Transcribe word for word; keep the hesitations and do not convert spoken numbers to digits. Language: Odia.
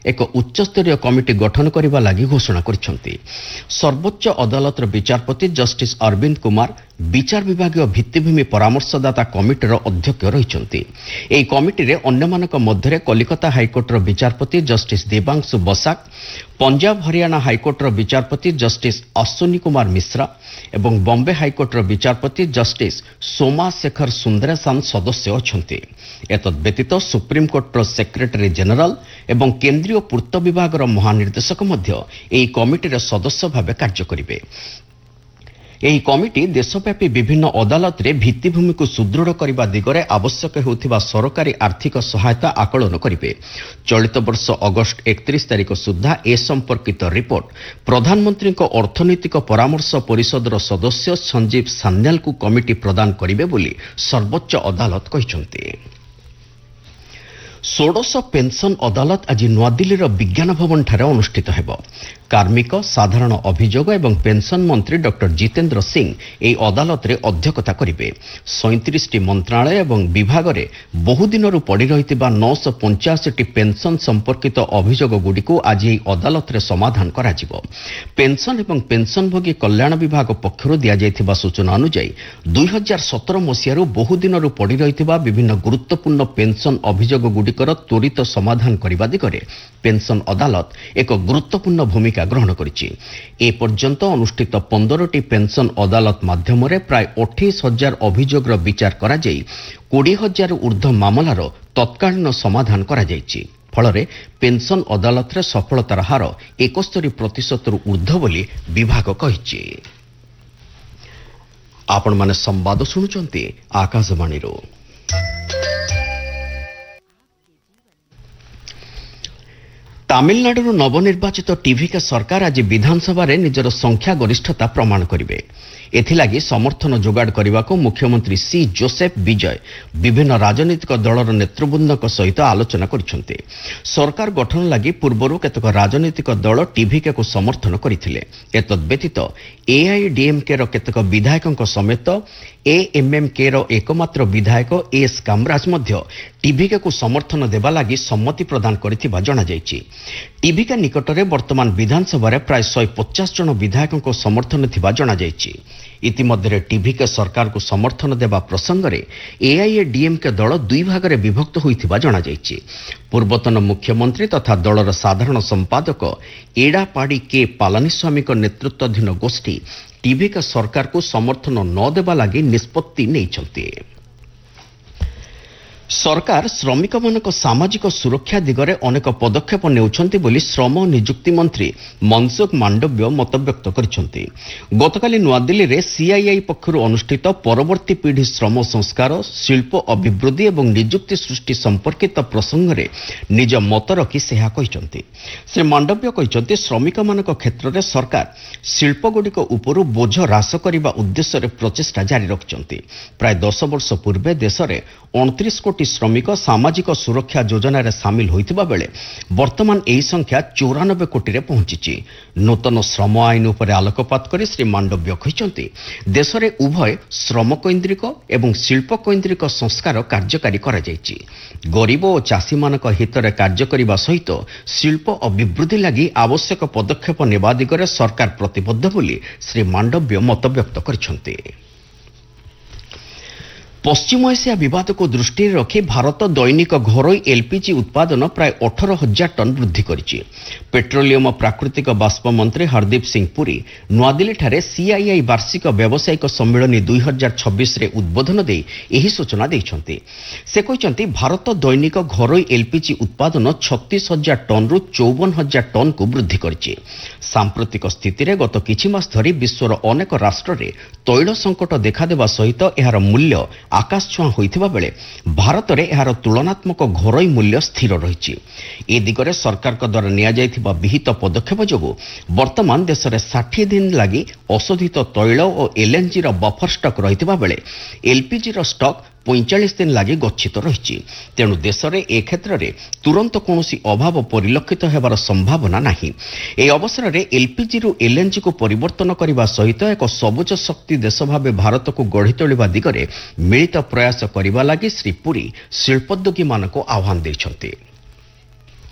ଏକ ଉଚ୍ଚସ୍ତରୀୟ କମିଟି ଗଠନ କରିବା ଲାଗି ଘୋଷଣା କରିଛନ୍ତି। ସର୍ବୋଚ୍ଚ ଅଦାଲତର ବିଚାରପତି ଜଷ୍ଟିସ୍ ଅରବିନ୍ଦ କୁମାର ବିଚାର ବିଭାଗୀୟ ଭିତ୍ତିଭୂମି ପରାମର୍ଶଦାତା କମିଟିର ଅଧ୍ୟକ୍ଷ ରହିଛନ୍ତି। ଏହି କମିଟିରେ ଅନ୍ୟମାନଙ୍କ ମଧ୍ୟରେ କଲିକତା ହାଇକୋର୍ଟର ବିଚାରପତି ଜଷ୍ଟିସ୍ ଦେବାଂଶୁ ବସାକ, ପଞ୍ଜାବ ହରିୟାଣା ହାଇକୋର୍ଟର ବିଚାରପତି ଜଷ୍ଟିସ୍ ଅଶ୍ୱିନୀ କୁମାର ମିଶ୍ରା ଏବଂ ବମ୍ବେ ହାଇକୋର୍ଟର ବିଚାରପତି ଜଷ୍ଟିସ୍ ସୋମା ଶେଖର ସୁନ୍ଦରେସାନ ସଦସ୍ୟ ଅଛନ୍ତି। ଏତଦ୍ବ୍ୟତୀତ ସୁପ୍ରିମକୋର୍ଟର ସେକ୍ରେଟାରୀ ଜେନେରାଲ ଏବଂ କେନ୍ଦ୍ରୀୟ ପୂର୍ତ୍ତ ବିଭାଗର ମହାନିର୍ଦ୍ଦେଶକ ମଧ୍ୟ ଏହି କମିଟିର ସଦସ୍ୟ ଭାବେ କାର୍ଯ୍ୟ କରିବେ। ଏହି କମିଟି ଦେଶବ୍ୟାପୀ ବିଭିନ୍ନ ଅଦାଲତରେ ଭିତ୍ତିଭୂମିକୁ ସୁଦୃଢ଼ କରିବା ଦିଗରେ ଆବଶ୍ୟକ ହେଉଥିବା ସରକାରୀ ଆର୍ଥିକ ସହାୟତା ଆକଳନ କରିବେ। ଚଳିତ ବର୍ଷ ଅଗଷ୍ଟ ଏକତିରିଶ ତାରିଖ ସୁଦ୍ଧା ଏ ସମ୍ପର୍କିତ ରିପୋର୍ଟ ପ୍ରଧାନମନ୍ତ୍ରୀଙ୍କ ଅର୍ଥନୈତିକ ପରାମର୍ଶ ପରିଷଦର ସଦସ୍ୟ ସଞ୍ଜୀବ ସାନ୍ୟାଲଙ୍କୁ କମିଟି ପ୍ରଦାନ କରିବେ ବୋଲି ସର୍ବୋଚ୍ଚ ଅଦାଲତ କହିଛନ୍ତି। ଷୋଡ଼ଶ ପେନ୍ସନ୍ ଅଦାଲତ ଆଜି ନୂଆଦିଲ୍ଲୀର ବିଜ୍ଞାନ ଭବନଠାରେ ଅନୁଷ୍ଠିତ ହେବ। କାର୍ମିକ, ସାଧାରଣ ଅଭିଯୋଗ ଏବଂ ପେନ୍ସନ୍ ମନ୍ତ୍ରୀ ଡକ୍ଟର ଜିତେନ୍ଦ୍ର ସିଂ ଏହି ଅଦାଲତରେ ଅଧ୍ୟକ୍ଷତା କରିବେ। ସଇଁତିରିଶଟି ମନ୍ତ୍ରଣାଳୟ ଏବଂ ବିଭାଗରେ ବହୁଦିନରୁ ପଡ଼ି ରହିଥିବା ନଅଶହ ପଞ୍ଚାଅଶୀଟି ପେନ୍ସନ୍ ସମ୍ପର୍କିତ ଅଭିଯୋଗଗୁଡ଼ିକୁ ଆଜି ଏହି ଅଦାଲତରେ ସମାଧାନ କରାଯିବ। ପେନ୍ସନ୍ ଏବଂ ପେନ୍ସନ୍ଭୋଗୀ କଲ୍ୟାଣ ବିଭାଗ ପକ୍ଷରୁ ଦିଆଯାଇଥିବା ସୂଚନା ଅନୁଯାୟୀ ଦୁଇ ହଜାର ସତର ମସିହାରୁ ବହୁଦିନରୁ ପଡ଼ି ରହିଥିବା ବିଭିନ୍ନ ଗୁରୁତ୍ୱପୂର୍ଣ୍ଣ ପେନ୍ସନ୍ ଅଭିଯୋଗଗୁଡ଼ିକର ତ୍ୱରିତ ସମାଧାନ କରିବା ଦିଗରେ ପେନ୍ସନ୍ ଅଦାଲତ ଏକ ଗୁରୁତ୍ୱପୂର୍ଣ୍ଣ ଭୂମିକା ଗ୍ରହଣ କରିଛି। ଏପର୍ଯ୍ୟନ୍ତ ଅନୁଷ୍ଠିତ ପନ୍ଦରଟି ପେନ୍ସନ୍ ଅଦାଲତ ମାଧ୍ୟମରେ ପ୍ରାୟ ଅଠେଇଶ ହଜାର ଅଭିଯୋଗର ବିଚାର କରାଯାଇ କୋଡ଼ିଏ ହଜାର ଉର୍ଦ୍ଧ୍ୱ ମାମଲାର ତତ୍କାଳୀନ ସମାଧାନ କରାଯାଇଛି। ଫଳରେ ପେନ୍ସନ୍ ଅଦାଲତରେ ସଫଳତାର ହାର ଏକସ୍ତରୀ ପ୍ରତିଶତରୁ ଉର୍ଦ୍ଧ୍ୱ ବୋଲି ବିଭାଗ କହିଛି। ଆପଣମାନେ ସମ୍ବାଦ ଶୁଣୁଛନ୍ତି ଆକାଶବାଣୀରୁ। ତାମିଲନାଡୁର ନବନିର୍ବାଚିତ ଟିଭିକେ ସରକାର ଆଜି ବିଧାନସଭାରେ ନିଜର ସଂଖ୍ୟା ଗରିଷ୍ଠତା ପ୍ରମାଣ କରିବେ। ଏଥିଲାଗି ସମର୍ଥନ ଯୋଗାଡ଼ କରିବାକୁ ମୁଖ୍ୟମନ୍ତ୍ରୀ ସି ଜୋସେଫ ବିଜୟ ବିଭିନ୍ନ ରାଜନୈତିକ ଦଳର ନେତୃବୃନ୍ଦଙ୍କ ସହିତ ଆଲୋଚନା କରିଛନ୍ତି। ସରକାର ଗଠନ ଲାଗି ପୂର୍ବରୁ କେତେକ ରାଜନୈତିକ ଦଳ ଟିଭିକେକୁ ସମର୍ଥନ କରିଥିଲେ। ଏତଦ୍ବ୍ୟତୀତ ଏଆଇଡିଏମ୍କେର କେତେକ ବିଧାୟକଙ୍କ ସମେତ ଏଏମ୍ଏମ୍କେର ଏକମାତ୍ର ବିଧାୟକ ଏସ୍ କାମରାଜ ମଧ୍ୟ ଟିଭିକେକୁ ସମର୍ଥନ ଦେବା ଲାଗି ସମ୍ମତି ପ୍ରଦାନ କରିଥିବା ଜଣାଯାଇଛି। ଟିଭିକେ ନିକଟରେ ବର୍ତ୍ତମାନ ବିଧାନସଭାରେ ପ୍ରାୟ ଶହେ ପଚାଶ ଜଣ ବିଧାୟକଙ୍କ ସମର୍ଥନ ଥିବା ଜଣାଯାଇଛି। ଇତିମଧ୍ୟରେ ଟିଭିକେ ସରକାରକୁ ସମର୍ଥନ ଦେବା ପ୍ରସଙ୍ଗରେ ଏଆଇଏଡିଏମ୍କେ ଦଳ ଦୁଇ ଭାଗରେ ବିଭକ୍ତ ହୋଇଥିବା ଜଣାଯାଇଛି। ପୂର୍ବତନ ମୁଖ୍ୟମନ୍ତ୍ରୀ ତଥା ଦଳର ସାଧାରଣ ସମ୍ପାଦକ ଏଡାପାଡି କେ ପାଲାନିସ୍ୱାମୀଙ୍କ ନେତୃତ୍ୱାଧୀନ ଗୋଷ୍ଠୀ ଟିଭିକେ ସରକାରକୁ ସମର୍ଥନ ନ ଦେବା ଲାଗି ନିଷ୍ପତ୍ତି ନେଇଛନ୍ତି। ସରକାର ଶ୍ରମିକମାନଙ୍କ ସାମାଜିକ ସୁରକ୍ଷା ଦିଗରେ ଅନେକ ପଦକ୍ଷେପ ନେଉଛନ୍ତି ବୋଲି ଶ୍ରମ ନିଯୁକ୍ତି ମନ୍ତ୍ରୀ ମନସୁଖ ମାଣ୍ଡବ୍ୟ ମତବ୍ୟକ୍ତ କରିଛନ୍ତି। ଗତକାଲି ନୂଆଦିଲ୍ଲୀରେ ସିଆଇଆଇ ପକ୍ଷରୁ ଅନୁଷ୍ଠିତ ପରବର୍ତ୍ତୀ ପିଢ଼ି ଶ୍ରମ ସଂସ୍କାର, ଶିଳ୍ପ ଅଭିବୃଦ୍ଧି ଏବଂ ନିଯୁକ୍ତି ସୃଷ୍ଟି ସମ୍ପର୍କିତ ପ୍ରସଙ୍ଗରେ ନିଜ ମତ ରଖି ସେ ଏହା କହିଛନ୍ତି। ଶ୍ରୀ ମାଣ୍ଡବ୍ୟ କହିଛନ୍ତି, ଶ୍ରମିକମାନଙ୍କ କ୍ଷେତ୍ରରେ ସରକାର ଶିଳ୍ପଗୁଡ଼ିକ ଉପରୁ ବୋଝ ହ୍ରାସ କରିବା ଉଦ୍ଦେଶ୍ୟରେ ପ୍ରଚେଷ୍ଟା ଜାରି ରଖିଛନ୍ତି। ପ୍ରାୟ ଦଶ ବର୍ଷ ପୂର୍ବେ ଦେଶରେ ଅଣତିରିଶ କୋଟି ଶ୍ରମିକ ସାମାଜିକ ସୁରକ୍ଷା ଯୋଜନାରେ ସାମିଲ ହୋଇଥିବା ବେଳେ ବର୍ତ୍ତମାନ ଏହି ସଂଖ୍ୟା ଚଉରାନବେ କୋଟିରେ ପହଞ୍ଚିଛି। ନୂତନ ଶ୍ରମ ଆଇନ ଉପରେ ଆଲୋକପାତ କରି ଶ୍ରୀ ମାଣ୍ଡବ୍ୟ କହିଛନ୍ତି, ଦେଶରେ ଉଭୟ ଶ୍ରମକୈନ୍ଦ୍ରିକ ଏବଂ ଶିଳ୍ପକୈନ୍ଦ୍ରିକ ସଂସ୍କାର କାର୍ଯ୍ୟକାରୀ କରାଯାଇଛି। ଗରିବ ଓ ଚାଷୀମାନଙ୍କ ହିତରେ କାର୍ଯ୍ୟ କରିବା ସହିତ ଶିଳ୍ପ ଅଭିବୃଦ୍ଧି ଲାଗି ଆବଶ୍ୟକ ପଦକ୍ଷେପ ନେବା ଦିଗରେ ସରକାର ପ୍ରତିବଦ୍ଧ ବୋଲି ଶ୍ରୀ ମାଣ୍ଡବ୍ୟ ମତବ୍ୟକ୍ତ କରିଛନ୍ତି। ପଶ୍ଚିମ ଏସିଆ ବିବାଦକୁ ଦୃଷ୍ଟିରେ ରଖି ଭାରତ ଦୈନିକ ଘରୋଇ ଏଲ୍ପିଜି ଉତ୍ପାଦନ ପ୍ରାୟ ଅଠର ହଜାର ଟନ୍ ବୃଦ୍ଧି କରିଛି। ପେଟ୍ରୋଲିୟମ ପ୍ରାକୃତିକ ବାଷ୍ପ ମନ୍ତ୍ରୀ ହରଦୀପ ସିଂ ପୁରୀ ନୂଆଦିଲ୍ଲୀଠାରେ ସିଆଇଆଇ ବାର୍ଷିକ ବ୍ୟବସାୟିକ ସମ୍ମିଳନୀ ଦୁଇ ହଜାର ଛବିଶରେ ଉଦ୍ବୋଧନ ଦେଇ ଏହି ସୂଚନା ଦେଇଛନ୍ତି। ସେ କହିଛନ୍ତି, ଭାରତ ଦୈନିକ ଘରୋଇ ଏଲ୍ପିଜି ଉତ୍ପାଦନ ଛତିଶ ହଜାର ଟନ୍ରୁ ଚଉବନ ହଜାର ଟନ୍କୁ ବୃଦ୍ଧି କରିଛି। ସାମ୍ପ୍ରତିକ ସ୍ଥିତିରେ ଗତ କିଛି ମାସ ଧରି ବିଶ୍ୱର ଅନେକ ରାଷ୍ଟ୍ରରେ ତୈଳ ସଙ୍କଟ ଦେଖାଦେବା ସହିତ ଏହାର ମୂଲ୍ୟ ଆକାଶ ଛୁଆଁ ହୋଇଥିବା ବେଳେ ଭାରତରେ ଏହାର ତୁଳନାତ୍ମକ ଘରୋଇ ମୂଲ୍ୟ ସ୍ଥିର ରହିଛି। ଏ ଦିଗରେ ସରକାରଙ୍କ ଦ୍ୱାରା ନିଆଯାଇଥିବା ବିହିତ ପଦକ୍ଷେପ ଯୋଗୁଁ ବର୍ତ୍ତମାନ ଦେଶରେ ଷାଠିଏ ଦିନ ଲାଗି ଅଶୋଧିତ ତୈଳ ଓ ଏଲ୍ଏନ୍ଜିର ବଫର ଷ୍ଟକ୍ ରହିଥିବା ବେଳେ ଏଲ୍ପିଜିର ଷ୍ଟକ୍ ପଇଁଚାଳିଶ ଦିନ ଲାଗି ଗଚ୍ଛିତ ରହିଛି। ତେଣୁ ଦେଶରେ ଏ କ୍ଷେତ୍ରରେ ତୁରନ୍ତ କୌଣସି ଅଭାବ ପରିଲକ୍ଷିତ ହେବାର ସମ୍ଭାବନା ନାହିଁ। ଏହି ଅବସରରେ ଏଲ୍ପିଜିରୁ ଏଲ୍ଏନ୍ଜିକୁ ପରିବର୍ତ୍ତନ କରିବା ସହିତ ଏକ ସବୁଜ ଶକ୍ତି ଦେଶ ଭାବେ ଭାରତକୁ ଗଢ଼ି ତୋଳିବା ଦିଗରେ ମିଳିତ ପ୍ରୟାସ କରିବା ଲାଗି ଶ୍ରୀ ପୁରୀ ଶିଳ୍ପୋଦ୍ୟୋଗୀମାନଙ୍କୁ ଆହ୍ୱାନ ଦେଇଛନ୍ତି।